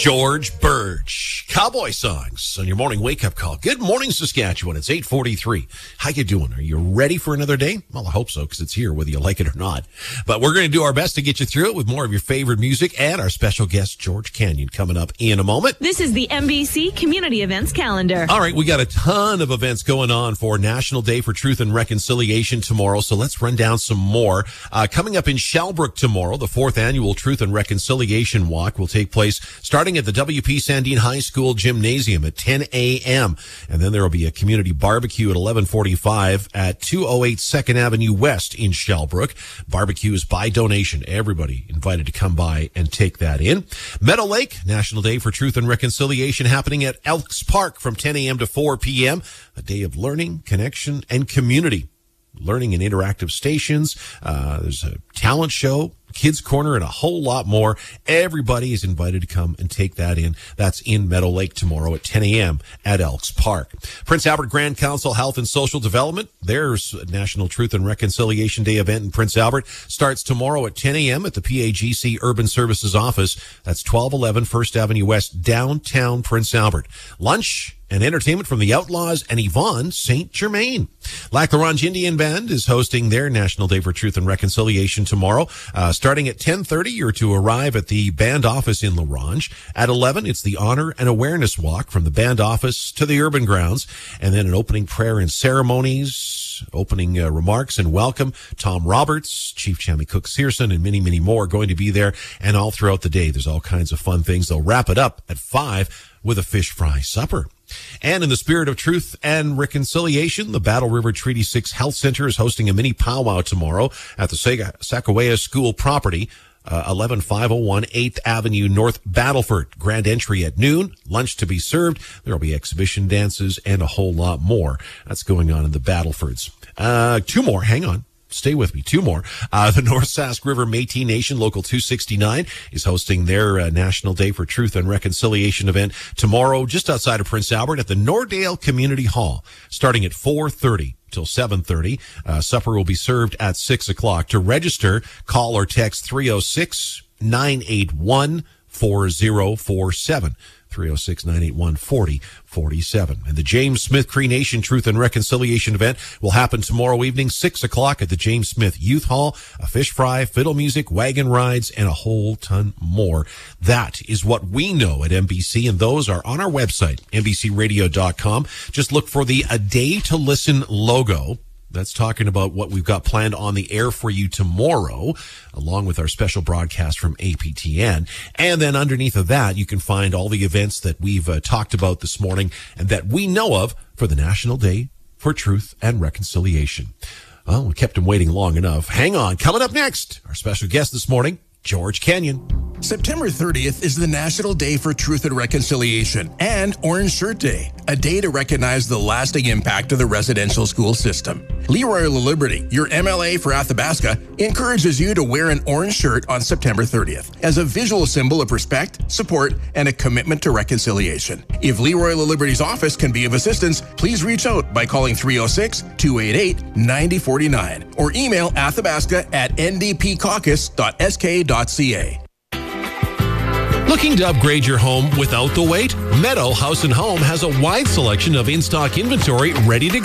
George Birch, Cowboy Songs on your morning wake-up call. Good morning, Saskatchewan. It's 8:43. How you doing? Are you ready for another day? Well, I hope so, because it's here, whether you like it or not. But we're going to do our best to get you through it with more of your favorite music and our special guest, George Canyon, coming up in a moment. This is the MBC Community Events Calendar. All right, we got a ton of events going on for National Day for Truth and Reconciliation tomorrow, so let's run down some more. Coming up in Shellbrook tomorrow, the 4th Annual Truth and Reconciliation Walk will take place starting at the W.P. Sandine High School Gymnasium at 10 a.m. And then there will be a community barbecue at 11:45 at 208 2nd Avenue West in Shellbrook. Barbecue is by donation. Everybody invited to come by and take that in. Meadow Lake, National Day for Truth and Reconciliation, happening at Elks Park from 10 a.m. to 4 p.m. A day of learning, connection, and community. Learning and interactive stations. There's a talent show, kids corner, and a whole lot more. Everybody is invited to come and take that in. That's in Meadow Lake tomorrow at 10 a.m. at Elks Park. Prince Albert Grand Council Health and Social Development. There's a National Truth and Reconciliation Day event in Prince Albert. Starts tomorrow at 10 a.m. at the PAGC Urban Services Office. That's 1211 1st Avenue West, downtown Prince Albert. Lunch and entertainment from the Outlaws and Yvonne St. Germain. Lac La Ronge Indian Band is hosting their National Day for Truth and Reconciliation tomorrow. Starting at 10:30, you're to arrive at the band office in La Ronge. At 11, it's the Honor and Awareness Walk from the band office to the urban grounds. And then an opening prayer and ceremonies, opening remarks and welcome. Tom Roberts, Chief Chammy Cook Searson, and many, many more are going to be there. And all throughout the day, there's all kinds of fun things. They'll wrap it up at 5 with a fish fry supper. And in the spirit of truth and reconciliation, the Battle River Treaty 6 Health Center is hosting a mini powwow tomorrow at the Sakawea School property, 11501 8th Avenue North, Battleford. Grand entry at noon, lunch to be served. There will be exhibition dances and a whole lot more. That's going on in the Battlefords. Two more, hang on. Stay with me. Two more. The North Sask River Métis Nation Local 269 is hosting their National Day for Truth and Reconciliation event tomorrow just outside of Prince Albert at the Nordale Community Hall, starting at 4:30 till 7:30. Supper will be served at 6 o'clock. To register, call or text 306-981-4047. 306-981-4047. And the James Smith Cree Nation Truth and Reconciliation event will happen tomorrow evening, 6 o'clock at the James Smith Youth Hall. A fish fry, fiddle music, wagon rides, and a whole ton more. That is what we know at MBC, and those are on our website, mbcradio.com. Just look for the A Day to Listen logo. That's talking about what we've got planned on the air for you tomorrow, along with our special broadcast from APTN. And then underneath of that, you can find all the events that we've talked about this morning and that we know of for the National Day for Truth and Reconciliation. Well, we kept him waiting long enough. Hang on. Coming up next, our special guest this morning, George Canyon. September 30th is the National Day for Truth and Reconciliation and Orange Shirt Day, a day to recognize the lasting impact of the residential school system. Leroy LaLiberty, your MLA for Athabasca, encourages you to wear an orange shirt on September 30th as a visual symbol of respect, support, and a commitment to reconciliation. If Leroy LaLiberty's office can be of assistance, please reach out by calling 306-288-9049 or email athabasca@ndpcaucus.sk.ca. Looking to upgrade your home without the wait? Meadow House & Home has a wide selection of in-stock inventory ready to go.